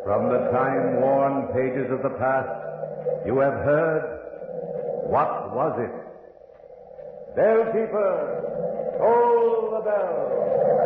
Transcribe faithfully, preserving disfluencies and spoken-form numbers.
From the time-worn pages of the past, you have heard. What was it? Bell keeper, toll the bell.